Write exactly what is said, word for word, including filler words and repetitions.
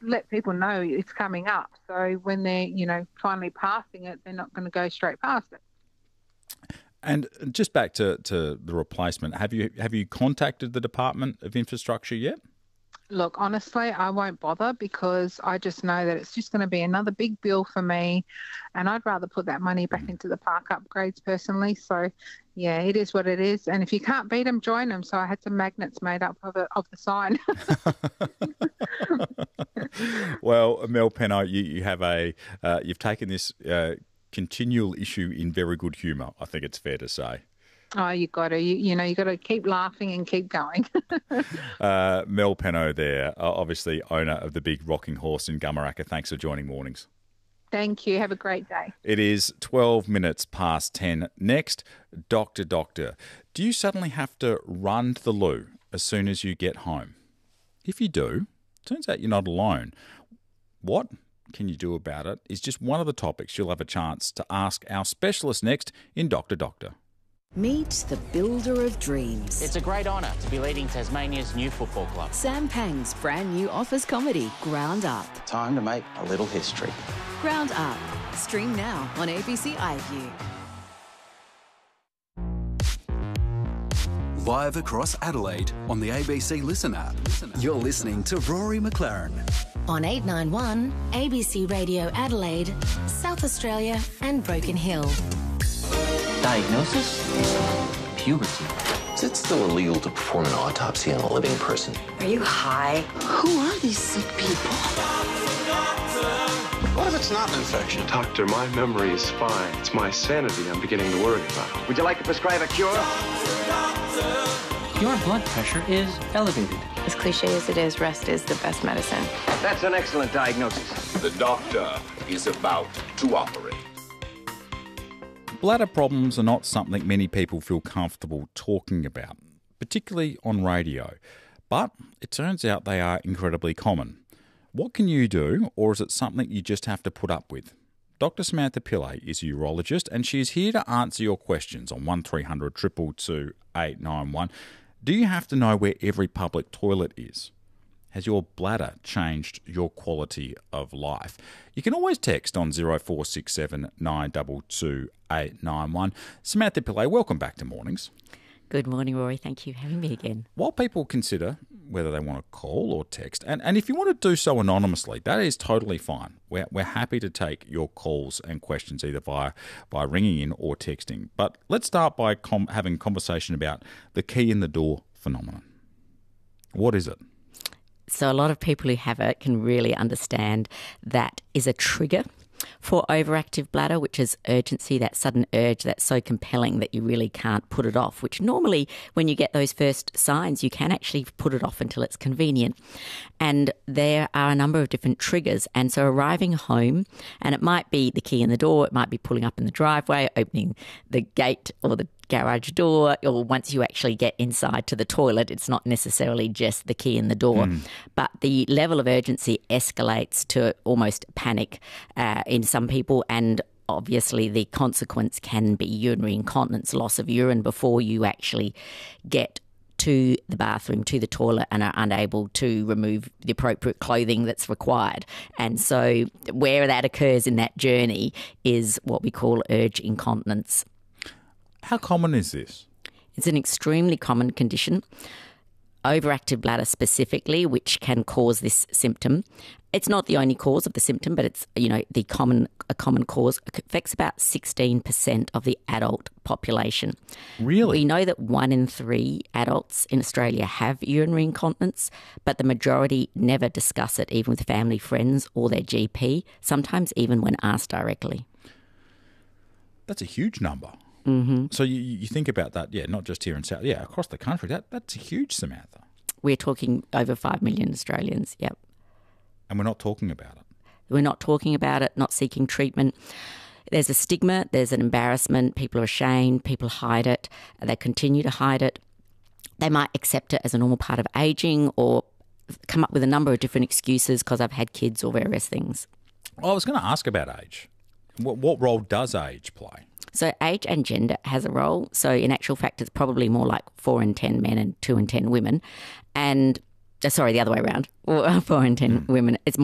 let people know it's coming up. So when they're, you know, finally passing it, they're not going to go straight past it. And just back to, to the replacement, have you have you contacted the Department of Infrastructure yet? Look, honestly, I won't bother because I just know that it's just going to be another big bill for me, and I'd rather put that money back into the park upgrades personally. So, yeah, it is what it is. And if you can't beat them, join them. So I had some magnets made up of it, of the sign. Well, Mel Penno, you, you have a uh, you've taken this uh, continual issue in very good humour. I think it's fair to say. Oh, you got to, you, you know, you got to keep laughing and keep going. uh, Mel Penno there, uh, obviously owner of the Big Rocking Horse in Gumaraka. Thanks for joining Mornings. Thank you. Have a great day. It is twelve minutes past ten. Next, Doctor Doctor. Do you suddenly have to run to the loo as soon as you get home? If you do, turns out you're not alone. What can you do about it is just one of the topics you'll have a chance to ask our specialist next in Doctor Doctor. Meet the builder of dreams. It's a great honour to be leading Tasmania's new football club. Sam Pang's brand new office comedy, Ground Up. Time to make a little history. Ground Up. Stream now on A B C iView. Live across Adelaide on the A B C Listen app. You're listening to Rory McLaren. On eight ninety-one, A B C Radio Adelaide, South Australia and Broken Hill. Diagnosis? Puberty. Is it still illegal to perform an autopsy on a living person? Are you high? Who are these sick people? What if it's not an infection? Doctor, my memory is fine. It's my sanity I'm beginning to worry about. Would you like to prescribe a cure? Your blood pressure is elevated. As cliche as it is, rest is the best medicine. That's an excellent diagnosis. The doctor is about to operate. Bladder problems are not something many people feel comfortable talking about, particularly on radio. But it turns out they are incredibly common. What can you do, or is it something you just have to put up with? Doctor Samantha Pillay is a urologist, and she is here to answer your questions on one three hundred two two two eight nine one. Do you have to know where every public toilet is? Has your bladder changed your quality of life? You can always text on zero four six seven nine two two eight nine one. Samantha Pillay, welcome back to Mornings. Good morning, Rory. Thank you for having me again. While people consider whether they want to call or text, and, and if you want to do so anonymously, that is totally fine. We're, we're happy to take your calls and questions either via by ringing in or texting. But let's start by com- having a conversation about the key in the door phenomenon. What is it? So a lot of people who have it can really understand that is a trigger for overactive bladder, which is urgency, that sudden urge that's so compelling that you really can't put it off, which normally when you get those first signs, you can actually put it off until it's convenient. And there are a number of different triggers. And so arriving home, and it might be the key in the door, it might be pulling up in the driveway, opening the gate or the garage door, or once you actually get inside to the toilet, it's not necessarily just the key in the door. Mm. But the level of urgency escalates to almost panic uh, in some people, and obviously the consequence can be urinary incontinence, loss of urine before you actually get to the bathroom, to the toilet, and are unable to remove the appropriate clothing that's required. And so where that occurs in that journey is what we call urge incontinence. How common is this? It's an extremely common condition. Overactive bladder specifically, which can cause this symptom. It's not the only cause of the symptom, but it's, you know, the common a common cause. It affects about sixteen percent of the adult population. Really? We know that one in three adults in Australia have urinary incontinence, but the majority never discuss it, even with family, friends or their G P, sometimes even when asked directly. That's a huge number. Mm-hmm. So you, you think about that, yeah, not just here in South, yeah, across the country. That that's huge, Samantha. We're talking over five million Australians, yep. And we're not talking about it. We're not talking about it, not seeking treatment. There's a stigma, there's an embarrassment, people are ashamed, people hide it, they continue to hide it. They might accept it as a normal part of ageing or come up with a number of different excuses because I've had kids or various things. Well, I was going to ask about age. What, what role does age play? So age and gender has a role. So in actual fact, it's probably more like four in ten men and two in ten women. And, uh, sorry, the other way around, four in ten mm. women. It's